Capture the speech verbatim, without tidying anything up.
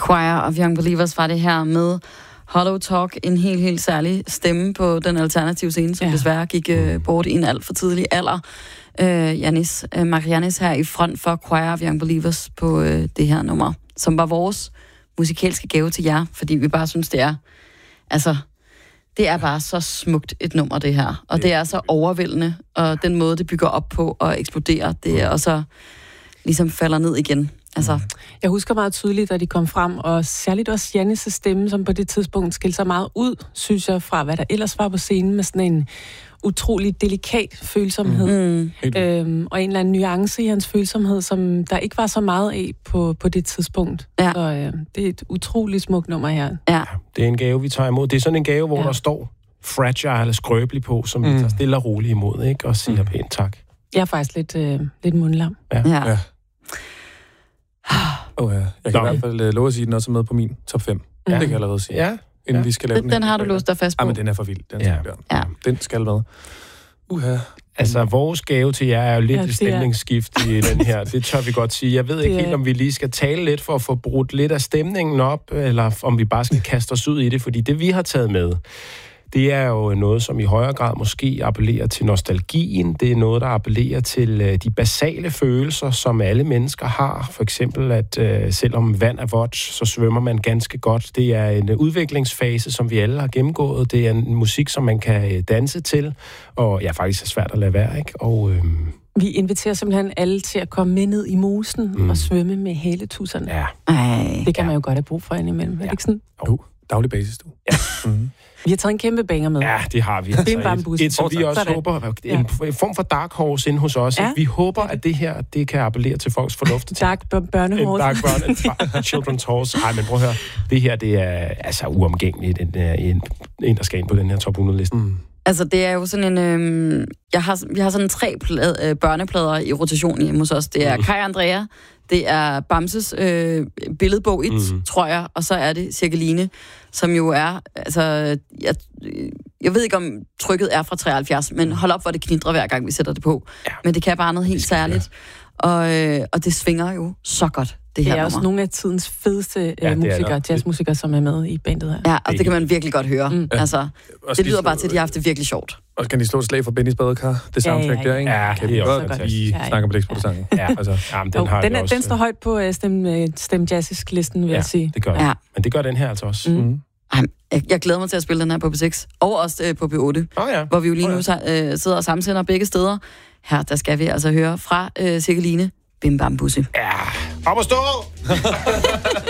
Choir of Young Believers var det her med Hollow Talk, en helt, helt særlig stemme på den alternative scene, som ja. desværre gik uh, bort i en alt for tidlig alder. Uh, Janis uh, Marianis her i front for Choir of Young Believers på uh, det her nummer, som var vores musikalske gave til jer, fordi vi bare synes, det er, altså, det er bare så smukt et nummer, det her. Og det er så overvældende, og den måde, det bygger op på og eksploderer, det er også ligesom falder ned igen. Altså. Jeg husker meget tydeligt, da de kom frem, og særligt også Jannis' stemme, som på det tidspunkt skilte sig meget ud, synes jeg, fra hvad der ellers var på scenen, med sådan en utrolig delikat følsomhed. Mm. Øhm, og en eller anden nuance i hans følsomhed, som der ikke var så meget af på, på det tidspunkt. Ja. Så øh, det er et utroligt smukt nummer her. Ja. Det er en gave, vi tager imod. Det er sådan en gave, hvor ja. der står fragile eller skrøbelig på, som mm. vi tager stille og roligt imod, ikke? Og siger mm. pænt tak. Jeg er faktisk lidt, øh, lidt mundlam. Ja. ja. ja. Oh, ja. Jeg kan Nå. i hvert fald uh, love at sige, at den også er med på min top fem. Ja. Det kan jeg allerede sige. Ja. Inden ja. vi skal lave den. Den har du låst dig fast på. Ja, men den er for vild. Den, ja. Ja. den skal med. Uha. Altså, vores gave til jer er jo lidt ja, et stemningsskift i den her. Det tør vi godt sige. Jeg ved ikke helt, om vi lige skal tale lidt for at få brudt lidt af stemningen op, eller om vi bare skal kaste os ud i det, fordi det, vi har taget med, det er jo noget, som i højere grad måske appellerer til nostalgien. Det er noget, der appellerer til de basale følelser, som alle mennesker har. For eksempel, at uh, selvom vand er vådt, så svømmer man ganske godt. Det er en udviklingsfase, som vi alle har gennemgået. Det er en musik, som man kan danse til, og ja, faktisk er svært at lade være, ikke? Og øhm... vi inviterer simpelthen alle til at komme med ned i mosen mm. og svømme med hæletusserne. Ja. Ej, det kan ja. man jo godt have brug for indimellem. Ja. Er det ikke sådan? Jo, daglig basis, du. Ja. Mm. Vi har taget en kæmpe banger med. Ja, det har vi. Altså et, et, som vi også Sådan. håber, en form for dark horse inde hos os. Ja. Vi håber, at det her, det kan appellere til folks fornuft. Dark børnehorse. En dark børne, children's horse. Ej, men prøv at høre. Det her, det er altså uomgængeligt. En, en, en der skal ind på den her top hundrede-liste. Mm. Altså, det er jo sådan en... Øh, jeg har, vi har sådan tre plade, øh, børneplader i rotation hjemme hos os. Det er mm. Kai Andrea, det er Bamses øh, billedbog et, mm. tror jeg, og så er det Cirkeline, som jo er... Altså, jeg, jeg ved ikke, om trykket er fra treoghalvfjerds, men hold op, hvor det knitrer hver gang, vi sætter det på. Ja. Men det kan bare noget helt særligt. Og, øh, og det svinger jo så godt, det her Det er nummer. også nogle af tidens fedeste ja, øh, musikere, jazzmusikere, som er med i bandet her. Ja, og det kan man virkelig godt høre. Mm. Altså, det lyder bare til, at de har haft det virkelig sjovt. Og kan de slå et slag for Bennys badekar? Det soundtrack ja, ja, ja. der, ikke? Ja, kan de godt. Vi snakker på Blæksprutte-sangen. Ja, altså, jamen, den, har den, er, også, den står højt på uh, Stem, Stem Jazzisk-listen, vil ja, jeg sige. det gør den. Ja. Men det gør den her altså også. Mm. Mm. Jeg, jeg glæder mig til at spille den her på P seks, og også øh, på P otte, oh, ja. hvor vi jo lige oh, nu ja. øh, sidder og samsender begge steder. Her, der skal vi altså høre fra øh, Cirkeline, Bim Bam Busse. Ja, op og stå!